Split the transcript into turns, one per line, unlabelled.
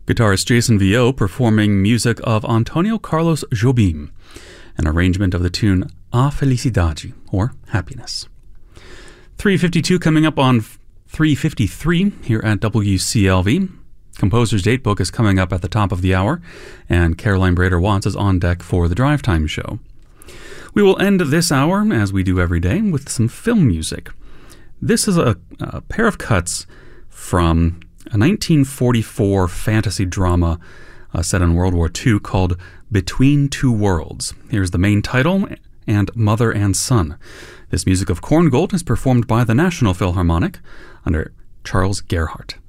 Guitarist Jason Vio performing music of Antonio Carlos Jobim, an arrangement of the tune A Felicidade, or Happiness. 3:52 coming up on 3:53 here at WCLV. Composer's Datebook is coming up at the top of the hour, and Caroline Brader-Watts is on deck for the Drive Time show. We will end this hour, as we do every day, with some film music. This is a pair of cuts from a 1944 fantasy drama set in World War II called Between Two Worlds. Here's the main title and Mother and Son. This music of Korngold is performed by the National Philharmonic under Charles Gerhardt.